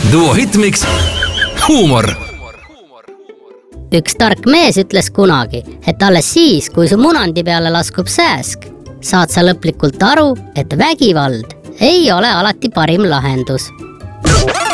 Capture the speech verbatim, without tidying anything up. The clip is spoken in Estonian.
Duo Hitmix huumor. Üks tark mees ütles kunagi, et alles siis, kui su munandi peale laskub sääsk, saad sa lõplikult aru, et vägivald ei ole alati parim lahendus.